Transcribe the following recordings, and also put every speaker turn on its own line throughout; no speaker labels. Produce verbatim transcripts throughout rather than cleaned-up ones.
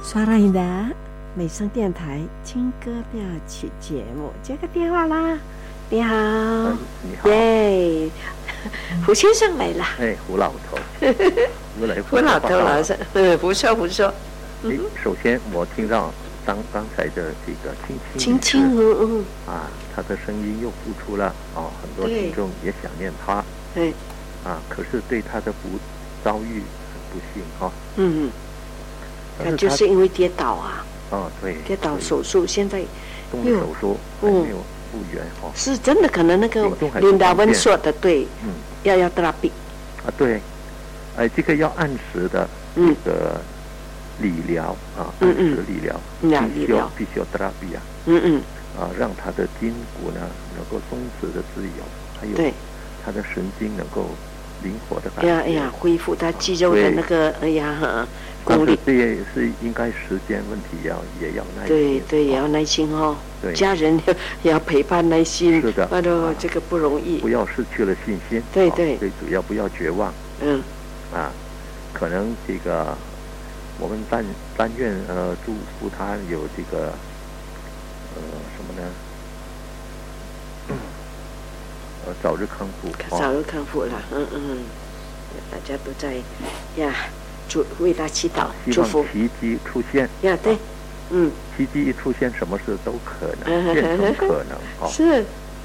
刷来的美声电台轻歌调曲节目，接个电话啦。你好，
哎、你好，
耶，胡先生来了。
哎，胡老头，又来
胡老头老师，嗯，不错不错。
哎，首先我听到刚刚才的这个青
青
青
青嗯嗯
啊，他的声音又复出了哦，很多听众也想念他。
对。
啊，可是对他的不遭遇很不幸哈、哦。
嗯嗯。他就是因为跌倒啊。
哦，对。
跌倒手术，现在
动了手术还没有复原哈、哦。
是真的，可能那个琳达温说的对，
嗯，
要要 therapy。
啊，对，哎，这个要按时的这个理疗、嗯、啊，按时理疗，
嗯嗯，
必须要必须要 therapy 啊，
嗯嗯，
啊，让他的筋骨呢能够松弛的自由，还有
对
他的神经能够灵活的感觉，
哎呀哎呀，恢复他肌肉的那个哎呀功力，
这也是应该时间问题，要也要耐心，
对对，也要耐心哦，
对，
家人也要陪伴耐心，
是的，
哎呦，这个不容易，
不要失去了信心，
对对，
最主要不要绝望，
嗯，
啊，可能这个我们但但愿呃祝福他有这个呃什么呢？呃，早日康复，
早日康复了，嗯嗯，大家都在呀，祝为他祈祷，祝福
奇迹出现
呀，对，嗯，
奇迹一出现，什么事都可能变成可能，哦，
是，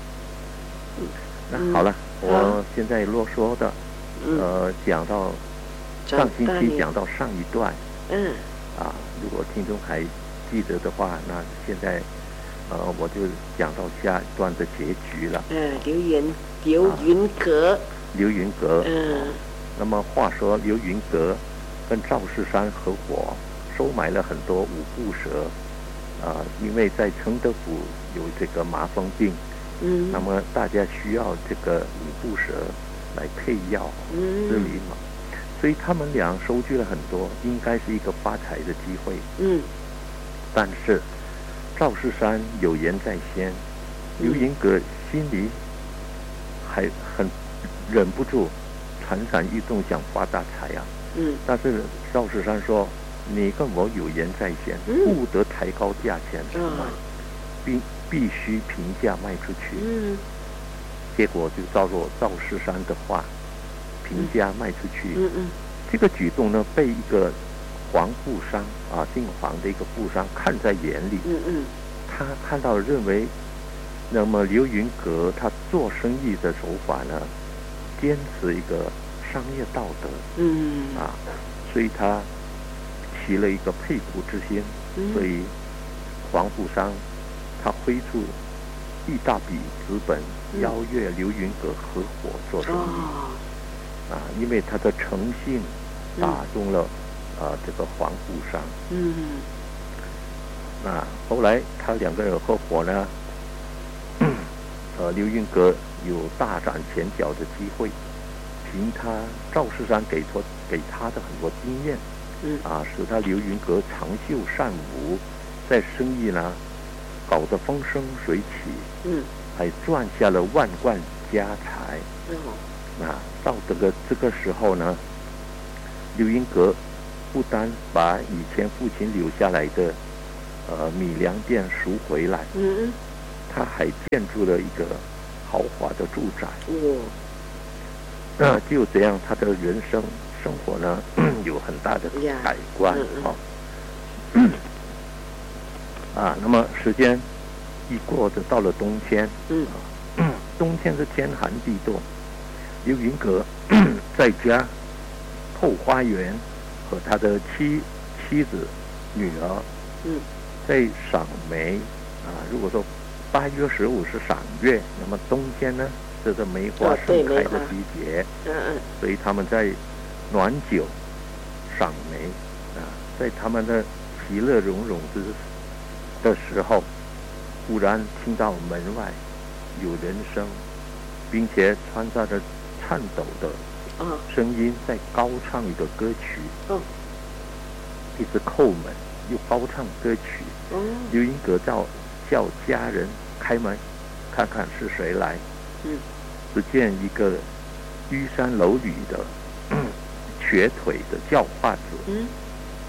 那好了，我现在啰嗦的，呃，讲到上星期讲到上一段，
嗯，
啊，如果听众还记得的话，那现在。呃，我就讲到下一段的结局了。
嗯，刘云刘云阁，
刘云阁。
嗯。
那么话说，刘云阁跟赵世山合伙收买了很多五步蛇，啊、呃，因为在承德府有这个麻风病，
嗯，
那么大家需要这个五步蛇来配药治理嘛，嗯，所以他们俩收据了很多，应该是一个发财的机会。
嗯，
但是。赵世山有言在先，刘云阁心里还很忍不住蠢蠢欲动，想发大财啊。
嗯。
但是赵世山说：“你跟我有言在先，嗯、不得抬高价钱出卖，必、嗯、必须平价卖出去。”
嗯。
结果就照着赵世山的话，平价卖出去。
嗯嗯。
这个举动呢，被一个。黄布商啊，姓黄的一个布商看在眼里，
嗯嗯，
他看到认为，那么刘云阁他做生意的手法呢，坚持一个商业道德，
嗯
啊，所以他起了一个佩服之心，
嗯、
所以黄布商他挥出一大笔资本，邀约刘云阁合伙做生意，
哦、
啊，因为他的诚信打动了。嗯啊，这个黄布商，
嗯，
那后来他两个人合伙呢，呃，刘云阁有大展拳脚的机会，凭他赵世山给他给他的很多经验，
嗯，
啊，使他刘云阁长袖善舞，在生意呢搞得风生水起，
嗯，
还赚下了万贯家财，
嗯，
那到这个这个时候呢，刘云阁。不单把以前父亲留下来的呃米粮店赎回来，
嗯，
他还建筑了一个豪华的住宅。
哦，
那、呃、就这样，他的人生生活呢有很大的改观。哦，嗯、啊，那么时间一过，就到了冬天。
嗯，
啊、冬天是天寒地冻，刘云阁在家后花园。和他的妻妻子、女儿，
嗯，
在赏梅啊。如果说八月十五是赏月，那么冬天呢，这是梅花盛开的季节。
嗯嗯。
所以他们在暖酒、赏梅啊，在他们的其乐融融之的时候，忽然听到门外有人声，并且穿插着颤抖的。
哦、
声音在高唱一个歌曲，
哦，
一直叩门，又高唱歌曲。
哦，
刘云阁叫叫家人开门，看看是谁来。
嗯，
只见一个衣衫褴褛的、瘸腿的叫化子，
嗯，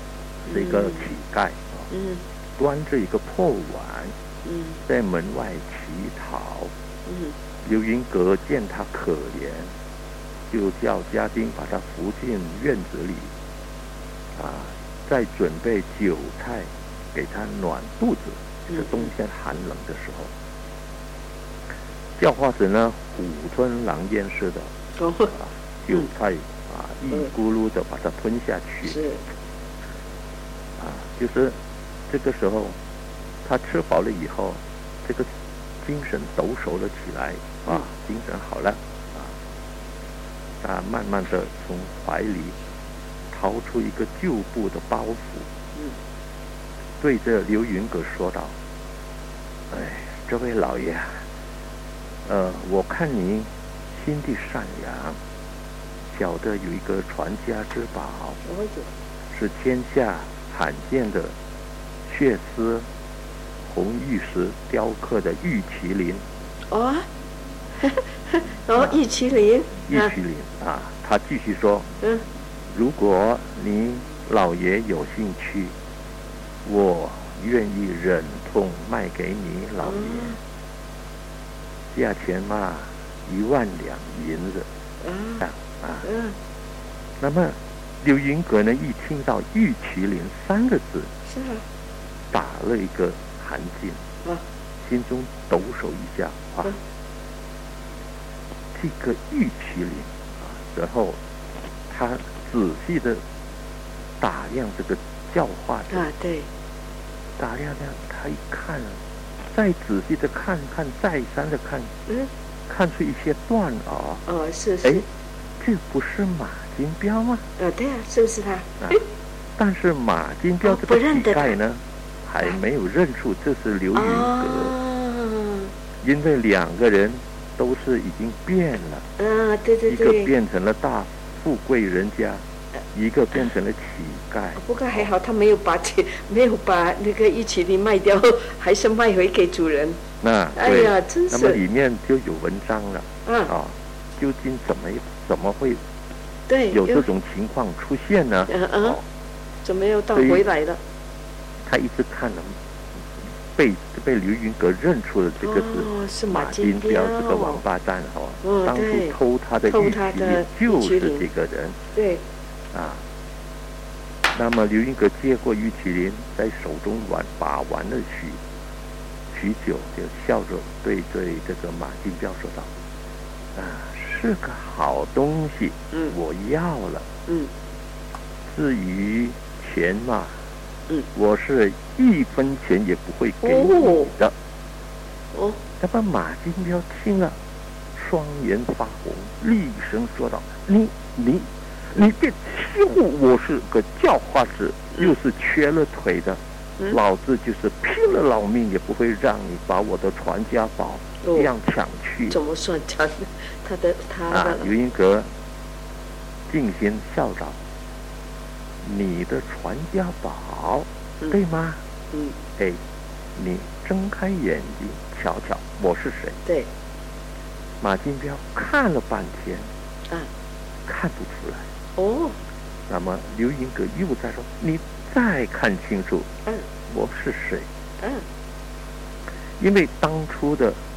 是一个乞丐，
嗯，
端着一个破碗，
嗯，
在门外乞讨。
嗯，
刘云阁见他可怜，就叫家丁把他扶进院子里，啊，再准备酒菜给他暖肚子。是冬天寒冷的时候，叫花子呢虎吞狼咽似的，
哦，
啊，酒菜啊一咕噜的把它吞下去。
是，
啊，就是这个时候，他吃饱了以后，这个精神抖擞了起来，啊，精神好了，啊，他慢慢的从怀里掏出一个旧布的包袱，
嗯，对
着刘云阁说道：“哎，这位老爷，呃，我看您心地善良，晓得有一个传家之宝，是天下罕见的血丝红玉石雕刻的玉麒麟。”
哦，哦，玉麒麟，
玉麒麟啊！他继续说：“嗯，如果您老爷有兴趣，我愿意忍痛卖给你老爷，价钱嘛一万两银子。”啊啊！嗯。那么刘云阁呢，一听到“玉麒麟”三个字，是啊，打了一个寒噤，啊，心中抖擞一下啊。这个玉麒麟啊，然后他仔细的打量这个教化者啊，对，打量量，他一看啊，再仔细的看看，再三的看，嗯，看出一些断袄。哦，是是。哎，这不是马金彪吗？呃，对啊，是不是他？啊，但是马金彪这个乞丐呢，还没有认出这是刘云阁，哦，因为两个人都是已经变了。嗯，对对对。一个变成了大富贵人家，一个变成了乞丐。不过还好，他没有把钱，没有把那个玉麒麟卖掉，还是卖回给主人。那哎呀，真是。那么里面就有文章了。嗯。啊，究竟怎么怎么会对有这种情况出现呢？嗯嗯。哦，怎么又倒回来了？他一直看了。被被刘云阁认出了这个是、哦、是马金彪这个王八蛋哈、哦，当初偷他的玉麒麟就是这个人。对，啊，那么刘云阁接过玉麒麟，在手中玩把玩了许许久，就笑着对对这个马金彪说道：“啊，是个好东西，嗯，我要了。嗯，至于钱嘛。”嗯，我是一分钱也不会给你的。哦，那么马金彪听了，双眼发红，厉声说道：“你你你别欺负我是个叫花子，又是缺了腿的，嗯、老子就是拼了老命也不会让你把我的传家宝这样抢去。”怎么算抢？他的他的啊，刘云阁静心笑道：“你的传家宝，嗯、对吗？嗯，哎，你睁开眼睛瞧瞧，我是谁？”对，马金彪看了半天，啊，看不出来。哦，那么刘云阁又在说：“你再看清楚，嗯，我是谁？嗯，因为当初的